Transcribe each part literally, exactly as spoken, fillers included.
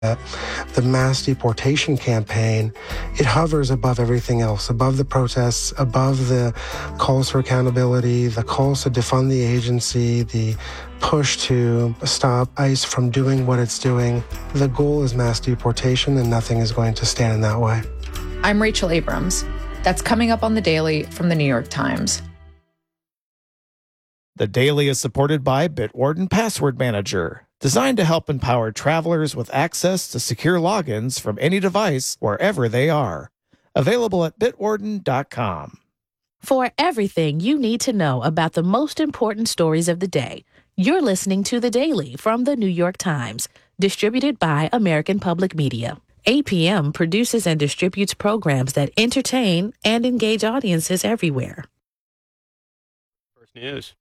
The mass deportation campaign, it hovers above everything else, above the protests, above the calls for accountability, the calls to defund the agency, the push to stop ICE from doing what it's doing. The goal is mass deportation, and nothing is going to stand in that way. I'm Rachel Abrams. That's coming up on The Daily from The New York Times. The Daily is supported by Bitwarden Password Manager, designed to help empower travelers with access to secure logins from any device wherever they are. Available at bitwarden dot com. For everything you need to know about the most important stories of the day, you're listening to The Daily from The New York Times, distributed by American Public Media. A P M produces and distributes programs that entertain and engage audiences everywhere. First News.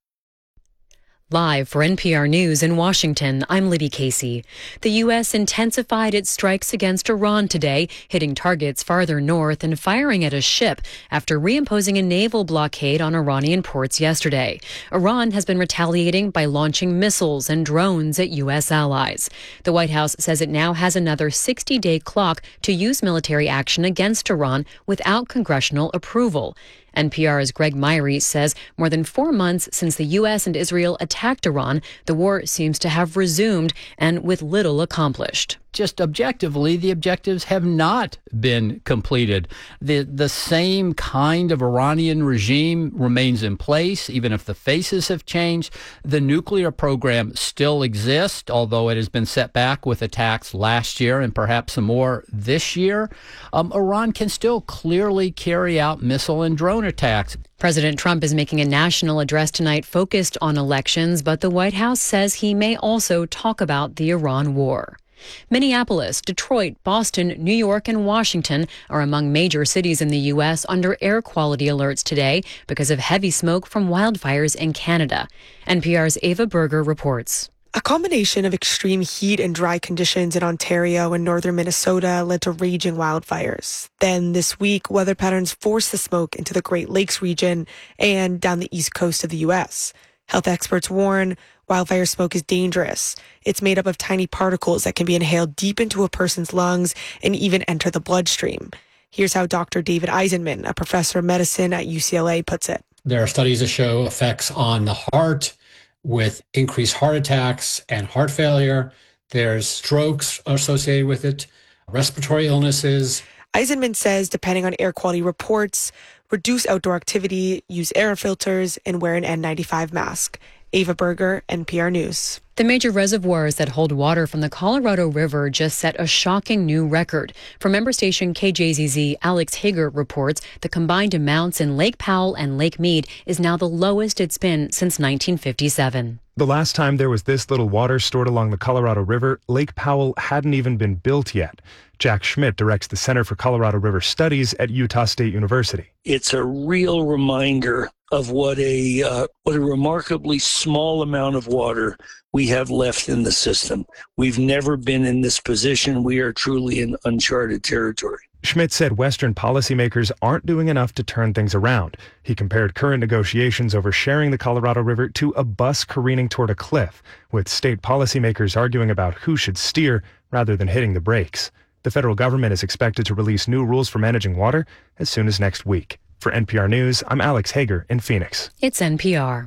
Live for N P R News in Washington, I'm Libby Casey. The U S intensified its strikes against Iran today, hitting targets farther north and firing at a ship after reimposing a naval blockade on Iranian ports yesterday. Iran has been retaliating by launching missiles and drones at U S allies. The White House says it now has another sixty-day clock to use military action against Iran without congressional approval. N P R's Greg Myrie says more than four months since the U S and Israel attacked Iran, the war seems to have resumed and with little accomplished. Just objectively, the objectives have not been completed. The the same kind of Iranian regime remains in place, even if the faces have changed. The nuclear program still exists, although it has been set back with attacks last year and perhaps some more this year. Um, Iran can still clearly carry out missile and drone attacks. President Trump is making a national address tonight focused on elections, but the White House says he may also talk about the Iran war. Minneapolis, Detroit, Boston, New York, and Washington are among major cities in the U S under air quality alerts today because of heavy smoke from wildfires in Canada. N P R's Ava Berger reports. A combination of extreme heat and dry conditions in Ontario and northern Minnesota led to raging wildfires. Then this week, weather patterns forced the smoke into the Great Lakes region and down the east coast of the U S. Health experts warn wildfire smoke is dangerous. It's made up of tiny particles that can be inhaled deep into a person's lungs and even enter the bloodstream. Here's how Doctor David Eisenman, a professor of medicine at U C L A, puts it. There are studies that show effects on the heart with increased heart attacks and heart failure. There's strokes associated with it, respiratory illnesses. Eisenman says, depending on air quality reports, reduce outdoor activity, use air filters, and wear an N ninety-five mask. Ava Berger, N P R News. The major reservoirs that hold water from the Colorado River just set a shocking new record. From member station K J Z Z, Alex Hager reports the combined amounts in Lake Powell and Lake Mead is now the lowest it's been since nineteen fifty-seven. The last time there was this little water stored along the Colorado River, Lake Powell hadn't even been built yet. Jack Schmidt directs the Center for Colorado River Studies at Utah State University. It's a real reminder of what a uh, what a remarkably small amount of water we have left in the system. We've never been in this position. We are truly in uncharted territory. Schmidt said Western policymakers aren't doing enough to turn things around. He compared current negotiations over sharing the Colorado River to a bus careening toward a cliff, with state policymakers arguing about who should steer rather than hitting the brakes. The federal government is expected to release new rules for managing water as soon as next week. For N P R News, I'm Alex Hager in Phoenix. It's N P R.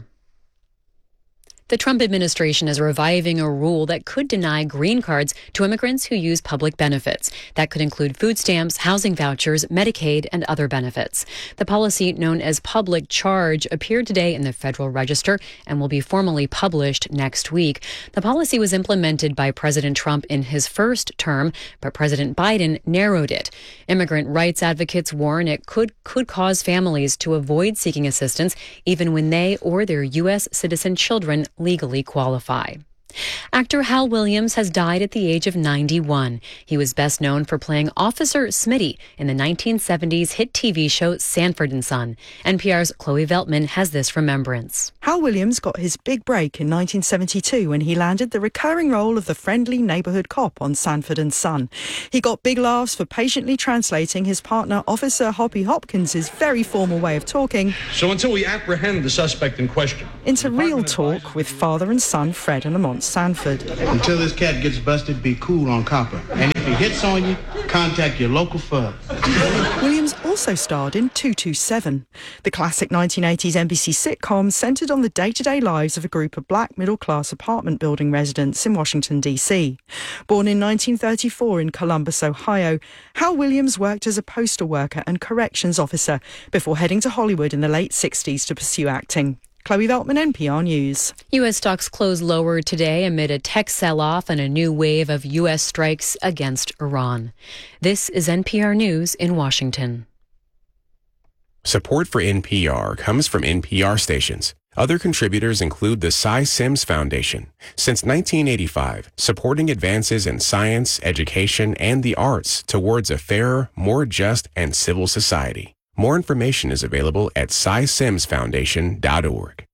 The Trump administration is reviving a rule that could deny green cards to immigrants who use public benefits. That could include food stamps, housing vouchers, Medicaid, and other benefits. The policy, known as Public Charge, appeared today in the Federal Register and will be formally published next week. The policy was implemented by President Trump in his first term, but President Biden narrowed it. Immigrant rights advocates warn it could, could cause families to avoid seeking assistance even when they or their U S citizen children legally qualify. Actor Hal Williams has died at the age of ninety-one. He was best known for playing Officer Smitty in the nineteen seventies hit T V show Sanford and Son. N P R's Chloe Veltman has this remembrance. Hal Williams got his big break in nineteen seventy-two when he landed the recurring role of the friendly neighbourhood cop on Sanford and Son. He got big laughs for patiently translating his partner Officer Hoppy Hopkins' very formal way of talking. So until we apprehend the suspect in question, into real talk with father and son Fred and Lamont Sanford. Until this cat gets busted, be cool on copper. And if he hits on you, contact your local F U B. Williams also starred in two two seven. The classic nineteen eighties N B C sitcom centred on the day-to-day lives of a group of black middle-class apartment building residents in Washington, D C. Born in nineteen thirty-four in Columbus, Ohio, Hal Williams worked as a postal worker and corrections officer before heading to Hollywood in the late sixties to pursue acting. Chloe Veltman, N P R News. U S stocks closed lower today amid a tech sell-off and a new wave of U S strikes against Iran. This is N P R News in Washington. Support for N P R comes from N P R stations. Other contributors include the Cy Sims Foundation. Since nineteen eighty-five, supporting advances in science, education, and the arts towards a fairer, more just, and civil society. More information is available at cy sims foundation dot org.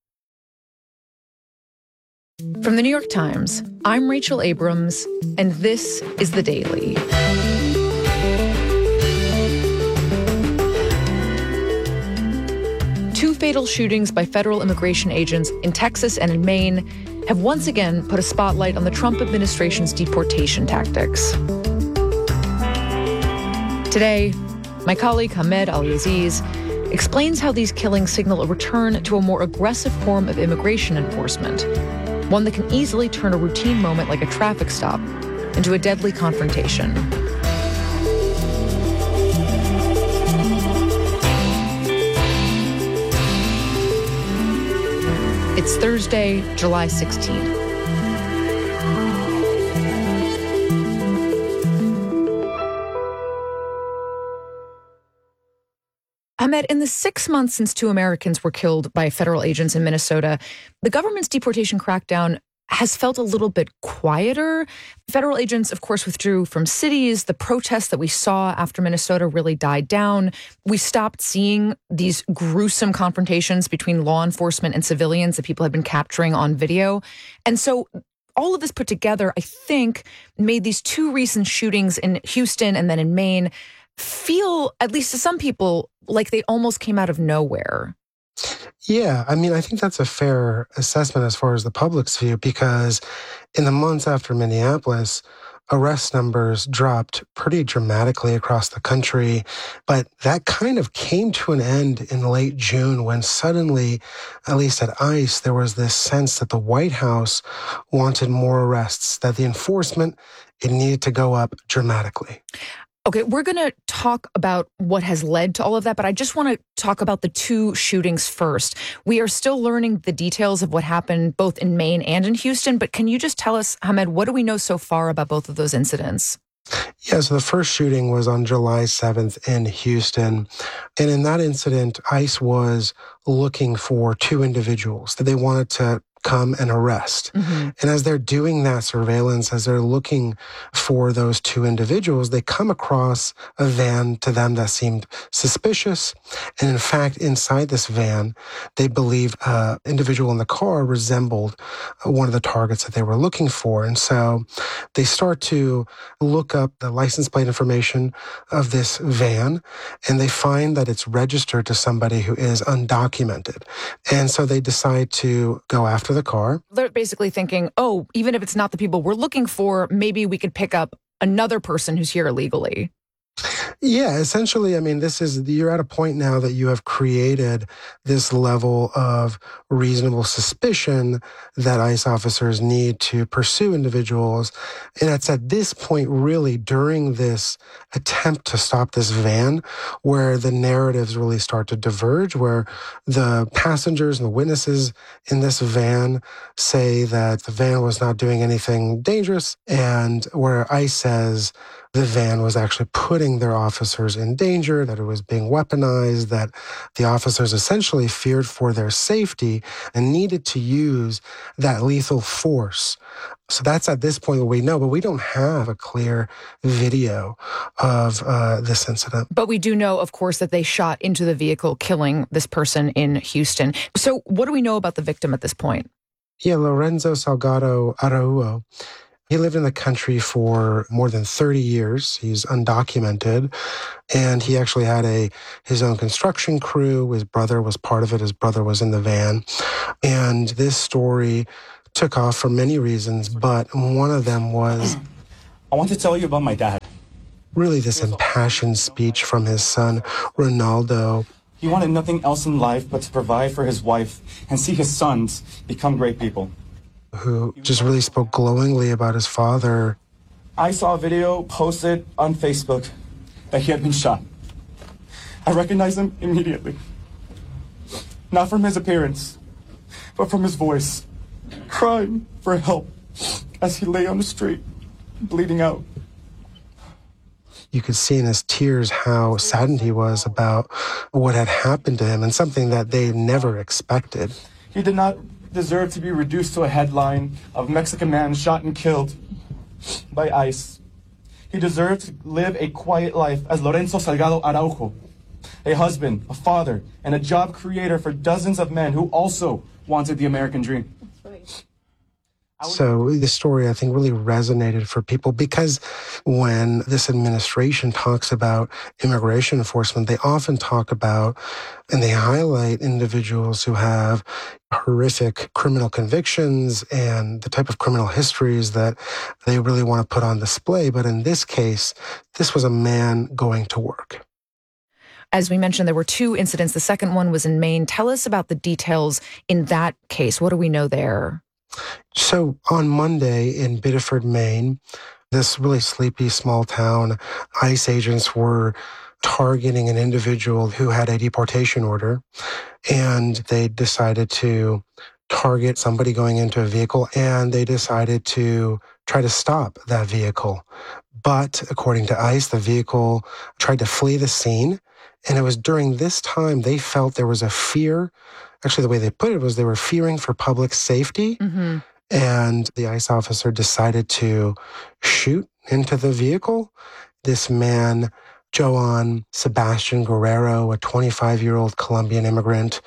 From the New York Times, I'm Rachel Abrams, and this is The Daily. Two fatal shootings by federal immigration agents in Texas and in Maine have once again put a spotlight on the Trump administration's deportation tactics. Today, my colleague Hamed Al-Aziz explains how these killings signal a return to a more aggressive form of immigration enforcement, one that can easily turn a routine moment like a traffic stop into a deadly confrontation. It's Thursday, July sixteenth. Ahmed, in the six months since two Americans were killed by federal agents in Minnesota, the government's deportation crackdown has felt a little bit quieter. Federal agents, of course, withdrew from cities. The protests that we saw after Minnesota really died down. We stopped seeing these gruesome confrontations between law enforcement and civilians that people had been capturing on video. And so all of this put together, I think, made these two recent shootings in Houston and then in Maine feel, at least to some people, like they almost came out of nowhere. Yeah, I mean, I think that's a fair assessment as far as the public's view, because in the months after Minneapolis, arrest numbers dropped pretty dramatically across the country. But that kind of came to an end in late June when suddenly, at least at ICE, there was this sense that the White House wanted more arrests, that the enforcement, it needed to go up dramatically. Okay, we're going to talk about what has led to all of that, but I just want to talk about the two shootings first. We are still learning the details of what happened both in Maine and in Houston, but can you just tell us, Hamed, what do we know so far about both of those incidents? Yeah, so the first shooting was on July seventh in Houston. And in that incident, ICE was looking for two individuals that they wanted to come and arrest. Mm-hmm. And as they're doing that surveillance, as they're looking for those two individuals, they come across a van to them that seemed suspicious. And in fact, inside this van, they believe an individual in the car resembled one of the targets that they were looking for. And so they start to look up the license plate information of this van, and they find that it's registered to somebody who is undocumented. And so they decide to go after the car. They're basically thinking, oh, even if it's not the people we're looking for, maybe we could pick up another person who's here illegally. Yeah, essentially, I mean, this is, you're at a point now that you have created this level of reasonable suspicion that ICE officers need to pursue individuals. And it's at this point, really, during this attempt to stop this van, where the narratives really start to diverge, where the passengers and the witnesses in this van say that the van was not doing anything dangerous, and where ICE says the van was actually putting their officers in danger, that it was being weaponized, that the officers essentially feared for their safety and needed to use that lethal force. So that's at this point what we know, but we don't have a clear video of uh, this incident. But we do know, of course, that they shot into the vehicle, killing this person in Houston. So what do we know about the victim at this point? Yeah, Lorenzo Salgado Araujo. He lived in the country for more than thirty years. He's undocumented, and he actually had a his own construction crew. His brother was part of it. His brother was in the van. And this story took off for many reasons, but one of them was I want to tell you about my dad. Really this impassioned speech from his son, Ronaldo. He wanted nothing else in life but to provide for his wife and see his sons become great people. Who just really spoke glowingly about his father. I saw a video posted on Facebook that he had been shot. I recognized him immediately. Not from his appearance, but from his voice, crying for help as he lay on the street, bleeding out. You could see in his tears how saddened he was about what had happened to him and something that they never expected. He did not deserve to be reduced to a headline of Mexican man shot and killed by ICE. He deserved to live a quiet life as Lorenzo Salgado Araujo, a husband, a father, and a job creator for dozens of men who also wanted the American dream. So the story, I think, really resonated for people because when this administration talks about immigration enforcement, they often talk about and they highlight individuals who have horrific criminal convictions and the type of criminal histories that they really want to put on display. But in this case, this was a man going to work. As we mentioned, there were two incidents. The second one was in Maine. Tell us about the details in that case. What do we know there? So on Monday in Biddeford, Maine, this really sleepy small town, ICE agents were targeting an individual who had a deportation order, and they decided to target somebody going into a vehicle, and they decided to try to stop that vehicle. But according to ICE, the vehicle tried to flee the scene, and it was during this time they felt there was a fear. Actually, the way they put it was they were fearing for public safety. Mm-hmm. And the ICE officer decided to shoot into the vehicle. This man, Joan Sebastian Guerrero, a twenty-five-year-old Colombian immigrant,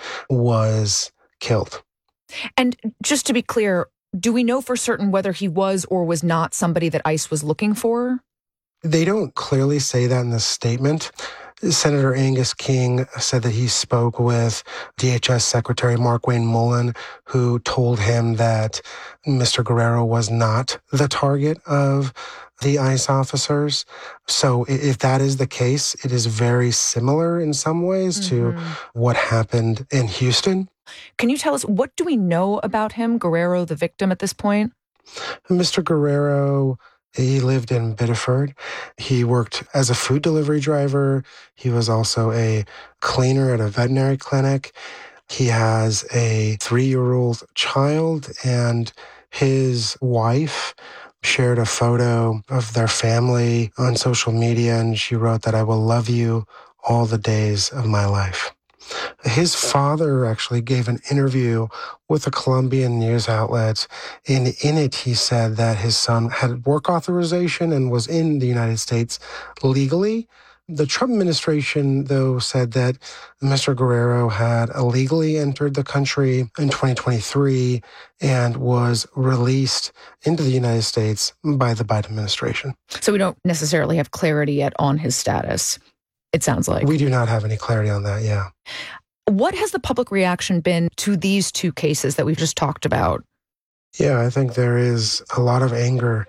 was killed. And just to be clear, do we know for certain whether he was or was not somebody that ICE was looking for? They don't clearly say that in the statement. Senator Angus King said that he spoke with D H S Secretary Markwayne Mullin, who told him that Mister Guerrero was not the target of the ICE officers. So if that is the case, it is very similar in some ways mm-hmm. to what happened in Houston. Can you tell us, what do we know about him, Guerrero, the victim at this point? Mister Guerrero, he lived in Biddeford. He worked as a food delivery driver. He was also a cleaner at a veterinary clinic. He has a three-year-old child, and his wife shared a photo of their family on social media, and she wrote that I will love you all the days of my life. His father actually gave an interview with a Colombian news outlet. And in it, he said that his son had work authorization and was in the United States legally. The Trump administration, though, said that Mister Guerrero had illegally entered the country in twenty twenty-three and was released into the United States by the Biden administration. So we don't necessarily have clarity yet on his status, it sounds like. We do not have any clarity on that, yeah. What has the public reaction been to these two cases that we've just talked about? Yeah, I think there is a lot of anger.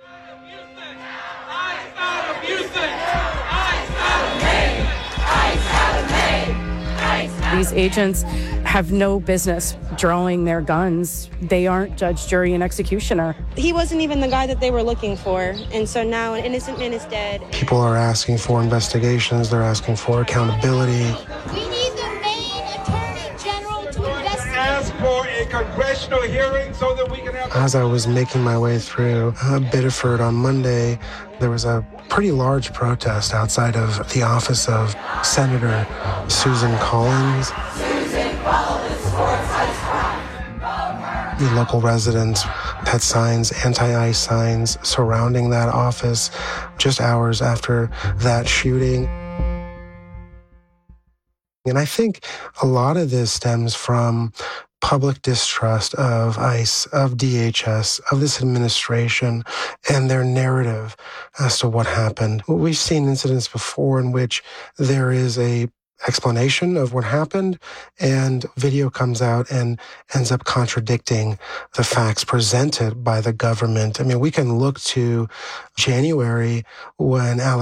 These agents have no business drawing their guns. They aren't judge, jury, and executioner. He wasn't even the guy that they were looking for. And so now an innocent man is dead. People are asking for investigations. They're asking for accountability. We need the Maine Attorney General to investigate. Ask for a congressional hearing so that we can have... As I was making my way through uh, Biddeford on Monday, there was a pretty large protest outside of the office of Senator Susan Collins. Susan Collins supports ICE crime. The local residents had signs, anti-ICE signs surrounding that office just hours after that shooting. And I think a lot of this stems from public distrust of ICE, of D H S, of this administration, and their narrative as to what happened. We've seen incidents before in which there is a explanation of what happened, and video comes out and ends up contradicting the facts presented by the government. I mean, we can look to January when Alex